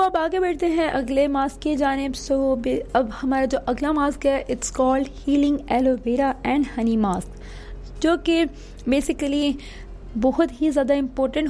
अब आगे बढ़ते हैं अगले मास्क की जानिब। अब हमारा जो अगला मास्क है it's called healing aloe vera and honey mask, जो कि बेसिकली बहुत ही ज़्यादा इम्पोर्टेंट